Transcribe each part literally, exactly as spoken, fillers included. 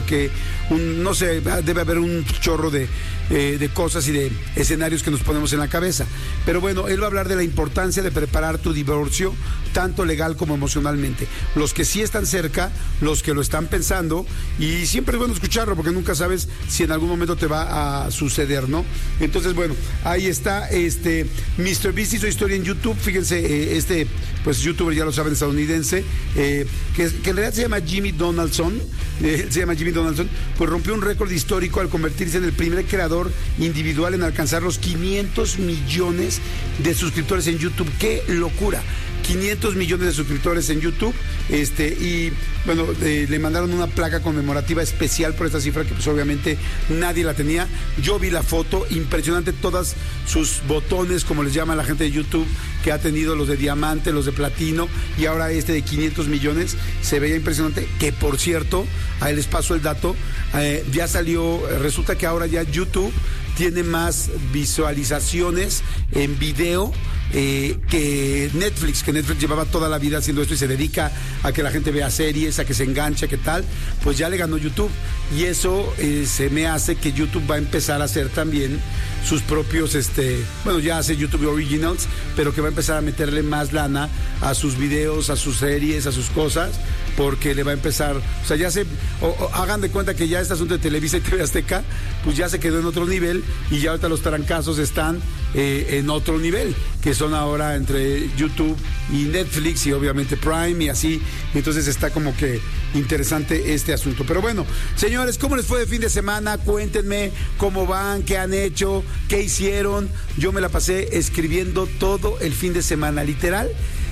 porque, un, no sé, debe haber un chorro de, eh, de cosas y de escenarios que nos ponemos en la cabeza. Pero bueno, él va a hablar de la importancia de preparar tu divorcio, tanto legal como emocionalmente. Los que sí están cerca, los que lo están pensando, y siempre es bueno escucharlo, porque nunca sabes si en algún momento te va a suceder, ¿no? Entonces, bueno, ahí está este míster Beast hizo historia en YouTube. Fíjense, eh, este, pues youtuber, ya lo saben, estadounidense, eh, que, que en realidad se llama Jimmy Donaldson, eh, se llama Jimmy Donaldson, pues rompió un récord histórico al convertirse en el primer creador individual en alcanzar los quinientos millones de suscriptores en YouTube. ¡Qué locura! quinientos millones de suscriptores en YouTube, este, y bueno, eh, le mandaron una placa conmemorativa especial por esta cifra que pues obviamente nadie la tenía. Yo vi la foto, impresionante, todas sus botones, como les llama la gente de YouTube, que ha tenido los de diamante, los de platino, y ahora este de quinientos millones, se veía impresionante, que por cierto, ahí les paso el dato, eh, ya salió, resulta que ahora ya YouTube tiene más visualizaciones en video eh, que Netflix, que Netflix llevaba toda la vida haciendo esto y se dedica a que la gente vea series, a que se enganche, ¿qué tal? Pues ya le ganó YouTube, y eso eh, se me hace que YouTube va a empezar a hacer también sus propios, este, bueno, ya hace YouTube Originals, pero que va a empezar a meterle más lana a sus videos, a sus series, a sus cosas, porque le va a empezar, o sea, ya se, o, o, hagan de cuenta que ya este asunto de Televisa y T V Azteca, pues ya se quedó en otro nivel, y ya ahorita los trancazos están eh, en otro nivel, que son ahora entre YouTube y Netflix y obviamente Prime y así. Entonces está como que interesante este asunto. Pero bueno, señores, ¿cómo les fue de fin de semana? Cuéntenme cómo van, qué han hecho, qué hicieron. Yo me la pasé escribiendo todo el fin de semana, literal.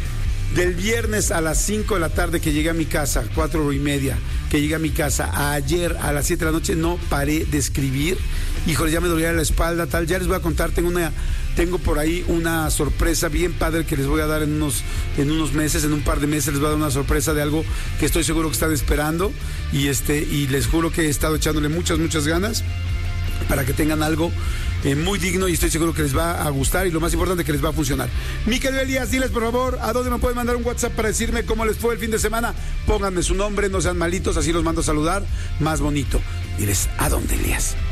Del viernes a las cinco de la tarde que llegué a mi casa, cuatro y media, que llegué a mi casa, a ayer a las siete de la noche, no paré de escribir. Híjole, ya me dolía la espalda, tal. Ya les voy a contar, tengo una, tengo por ahí una sorpresa bien padre que les voy a dar en unos, en unos meses, en un par de meses les voy a dar una sorpresa de algo que estoy seguro que están esperando. Y este, y les juro que he estado echándole muchas, muchas ganas para que tengan algo eh, muy digno, y estoy seguro que les va a gustar, y lo más importante, que les va a funcionar. Mi querido Elías, diles por favor a dónde me pueden mandar un WhatsApp para decirme cómo les fue el fin de semana. Pónganme su nombre, no sean malitos, así los mando a saludar más bonito. Diles a dónde, Elías.